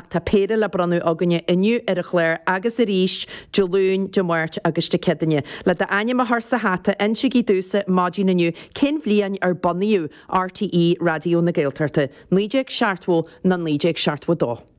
tá péire le branú aganne inniu ar a chléir agus a ríist de lún de muirt agus de cedanne. Le de aine a thsa hata insigí dúsa mádí naniu cin bhliain ar bonniú RTE Radio na Gaeltarte. Níideag seartmhó na níideag seartmhó dó.